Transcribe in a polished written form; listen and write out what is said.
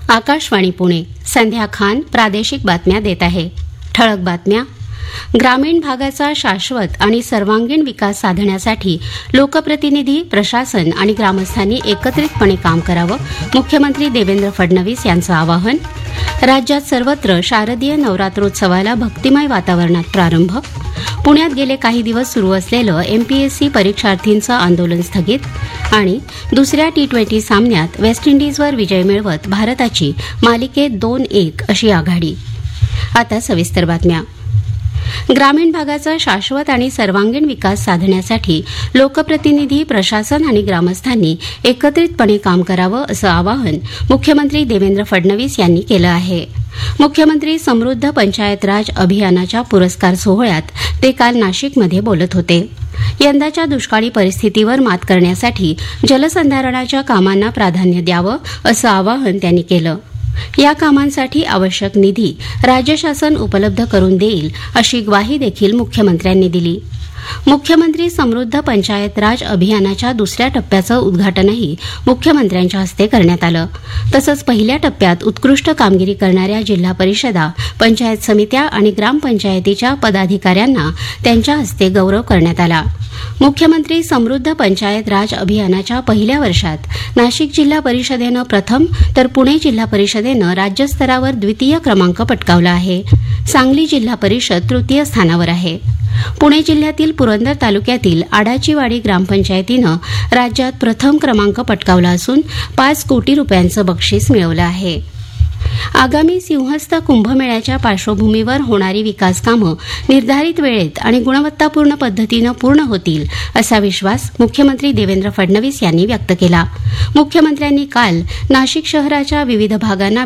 आकाशवाणी पुणे. संध्या खान प्रादेशिक बातम्या देत आहे. ठळक बातम्या. ग्रामीण भागाचा शाश्वत आणि सर्वांगीण विकास साधण्यासाठी लोकप्रतिनिधी, प्रशासन आणि ग्रामस्थांनी एकत्रितपणे काम करावं, मुख्यमंत्री देवेंद्र फडणवीस यांचं आवाहन. राज्यात सर्वत्र शारदीय नवरात्रोत्सवाला भक्तिमय वातावरणात प्रारंभ. पुण्यात गेले काही दिवस सुरू असलेलं एमपीएससी परीक्षार्थींचं आंदोलन स्थगित आणि दुसऱ्या T20 सामन्यात वेस्ट इंडिजवर विजय मिळवत भारताची मालिकेत 2-1 अशी आघाडी. आता सविस्तर बातम्या. ग्रामीण भागाचा शाश्वत आणि सर्वांगीण विकास साधण्यासाठी लोकप्रतिनिधी, प्रशासन आणि ग्रामस्थांनी एकत्रितपणे काम करावं असं आवाहन मुख्यमंत्री देवेंद्र फडणवीस यांनी केलं आहे. मुख्यमंत्री समृद्ध पंचायत राज अभियानाच्या पुरस्कार सोहळ्यात ते काल नाशिकमध्ये बोलत होते. यंदाच्या दुष्काळी परिस्थितीवर मात करण्यासाठी जलसंधारणाच्या कामांना प्राधान्य द्यावं असं आवाहन त्यांनी केलं. या कामांसाठी आवश्यक निधी राज्य शासन उपलब्ध करून देईल अशी ग्वाही देखील मुख्यमंत्र्यांनी दिली. मुख्यमंत्री समृद्ध पंचायत राज अभियानाच्या दुसऱ्या टप्प्याचं उद्घाटनही मुख्यमंत्र्यांच्या हस्ते करण्यात आलं. तसंच पहिल्या टप्प्यात उत्कृष्ट कामगिरी करणाऱ्या जिल्हा परिषदा, पंचायत समित्या आणि ग्रामपंचायतीच्या पदाधिकाऱ्यांना त्यांच्या हस्ते गौरव करण्यात आला. मुख्यमंत्री समृद्ध पंचायत राज अभियानाच्या पहिल्या वर्षात नाशिक जिल्हा परिषदेनं प्रथम तर पुणे जिल्हा परिषदेनं राज्यस्तरावर द्वितीय क्रमांक पटकावला आहे. सांगली जिल्हा परिषद तृतीय स्थानावर आहे. पुणे जिल्ह्यातील पुरंदर तालुक्यातील आडाचीवाडी ग्रामपंचायतीनं राज्यात प्रथम क्रमांक पटकावला असून 5 कोटी रुपयांचं बक्षीस मिळवलं आहे. आगामी सिंहस्थ कुंभमेळ्याच्या पार्श्वभूमीवर होणारी विकास कामं निर्धारित वेळेत आणि गुणवत्तापूर्ण पद्धतीनं पूर्ण होतील असा विश्वास मुख्यमंत्री देवेंद्र फडणवीस यांनी व्यक्त केला. मुख्यमंत्र्यांनी काल नाशिक शहराच्या विविध भागांना